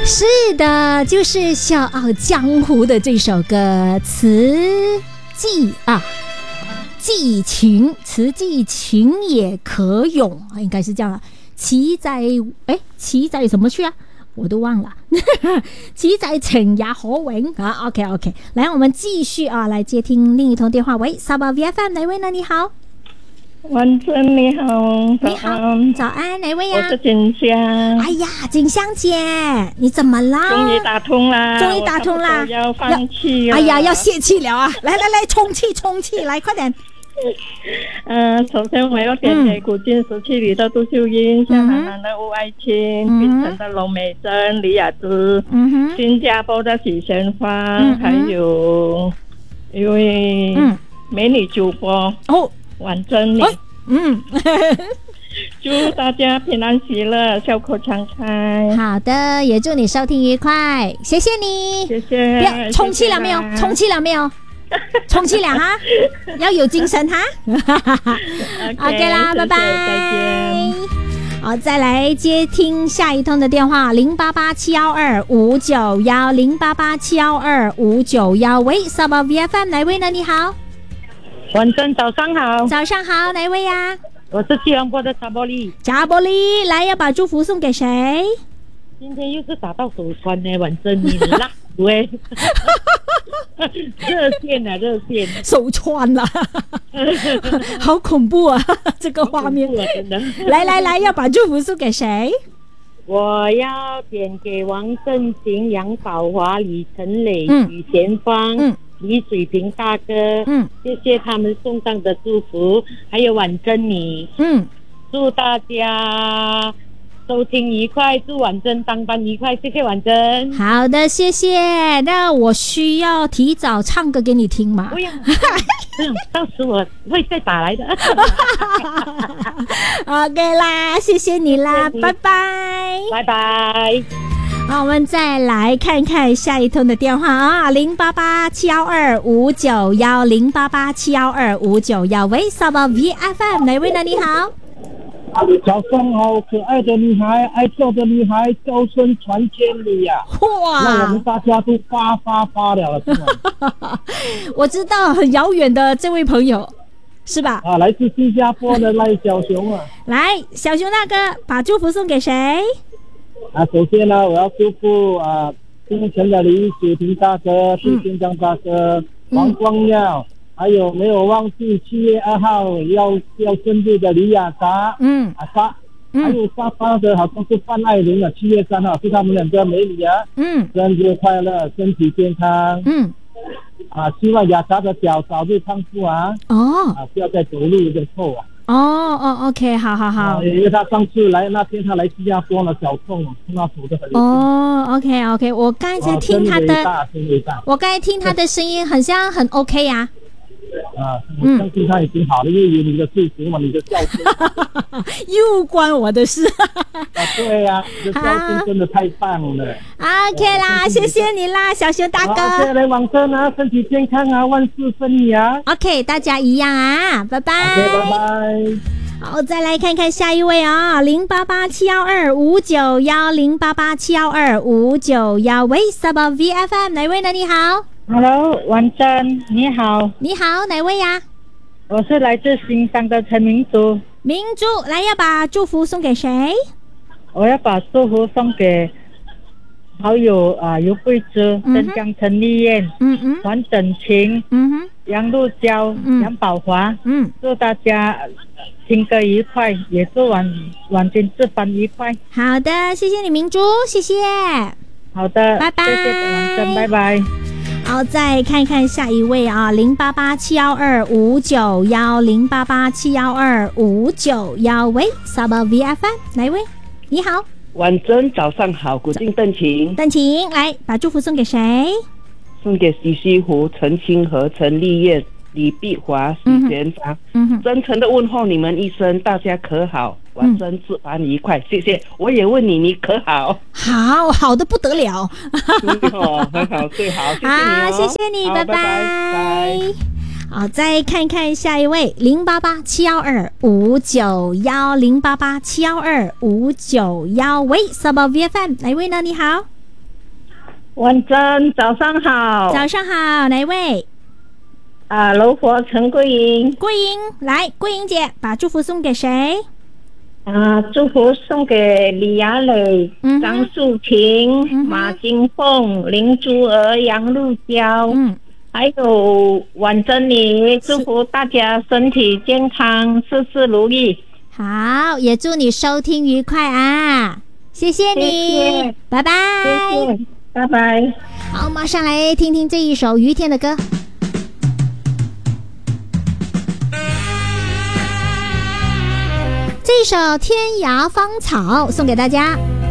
是的，就是《笑傲江湖》的这首歌，词寄情，词寄情也可咏，应该是这样了。其在怎么去啊？我都忘了。其在情也可咏啊。OK， 来，我们继续啊，来接听另一通电话。喂，Sabah VFM 哪位呢？你好。 婉珍你好， 你好，早安，哪位呀？ 我是锦香。 哎呀，锦香姐，你怎么啦？ 终于打通啦！要放弃了。 哎呀，要泄气了啊！来，充气，来快点。 首先我要点给古今时期里的杜秀英、香港的吴爱卿、槟城的龙美珍、李雅芝、新加坡的许贤芳，还有一位美女主播婉珍你。祝大家平安喜乐，笑口常开。 好的，也祝你收听愉快，谢谢你。 谢谢。 不要充气了没有？充气了没有？充气了哈，要有精神哈。OK 啦，拜拜。 再见。 好，再来接听下一通的电话，088-712-591，088-712-591。喂，Sabah VFM 哪位呢？你好。 婉珍，早上好。 早上好，哪位呀？ 我是吉隆坡的查波利。 查波利，来，要把祝福送给谁？ 今天又是打到手穿呢，婉珍你辣喂，热线， 手穿了，好恐怖啊！这个画面， 真的。 来，要把祝福送给谁？ 我要点给王振廷、杨宝华、李晨磊、许贤芳、李水平大哥，谢谢他们送上的祝福，还有婉珍你，祝大家收听愉快，祝婉珍当班愉快，谢谢婉珍。 好的，谢谢。那我需要提早唱歌给你听吗？ 不用，到时我会再打来的。 OK 啦，谢谢你啦，拜拜， 拜拜。 好，我们再来看看下一通的电话啊，088-712-591，088-712-591。喂，Sabah VFM 哪位呢？你好。 早上好，可爱的女孩，爱笑的女孩，笑声传千里呀！ 哇， 让我们大家都发了，是吗？ 我知道很遥远的这位朋友，是吧？ 来自新加坡的赖小熊啊！ 来，小熊大哥，把祝福送给谁？ 首先呢，我要祝福槟城的李雪萍大哥、杜建章大哥、王光耀。还有没有忘记7月2号要生日的李雅达，还有沙巴的好像是范爱玲7月3号是他们两个美女啊，生日快乐，身体健康，希望雅达的脚早日康复啊，不要再走路有点臭啊。 OK， 好。 因为他上次来那天他来新加坡了，脚痛，他走得很厉害。OK， 我刚才听他的，我刚才听他的声音，很像很 OK 呀。 我相信他已经好了，因为有你的支持嘛，你的笑声又关我的事。 对呀，你的笑声真的太棒了。 OK 啦，谢谢你啦，小熊大哥。 OK， 来往生啊，身体健康啊，万事顺利啊。 OK， 大家一样啊，拜拜。 OK， 拜拜。 好，再来看看下一位啊，088-712-591，088-712-591。喂，Sabah VFM 哪位呢？你好。 Hello， 婉珍，你好。 你好，哪位呀？ 我是来自新山的陈明珠。 明珠，来，要把祝福送给谁？ 我要把祝福送给好友尤桂芝、镇江陈丽燕、黄等晴、杨露娇、杨宝华。祝大家听歌愉快，也祝婉珍这班愉快。 好的，谢谢你，明珠，谢谢。 好的， 拜拜。 谢谢婉珍，拜拜。 好，再看看下一位啊，088-712-591，088-712-591。喂，Sabah VFM 哪一位？你好， 婉珍，早上好，古晋邓晴， 来把祝福送给谁？ 送给徐西湖、陈清和、陈丽燕、李碧华、许贤芳，真诚的问候你们一声，大家可好？晚上吃饭愉快，谢谢。我也问你，你可好？ 好的不得了。 很好，最好，谢谢你哦。 谢谢你，拜拜。 好，再看看下一位，088-712-591，088-712-591。喂，Sabah VFM 哪位呢？你好。 婉珍，早上好。 早上好，哪一位？ 柔佛陈桂英。 桂英，来，桂英姐，把祝福送给谁？ 祝福送给李雅蕾、张素婷、马金凤、林珠儿、杨露娇，还有婉珍妮，祝福大家身体健康，事事如意。 好，也祝你收听愉快啊！谢谢你， 谢谢， 拜拜， 谢谢，拜拜。 好，马上来听听这一首于天的歌。这首《天涯芳草》送给大家。